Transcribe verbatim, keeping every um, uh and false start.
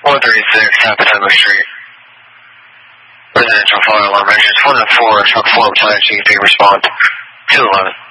one thirty-six, South Potomac Street. Residential fire alarm measures one oh four, truck four, Battalion Chief, respond. two eleven.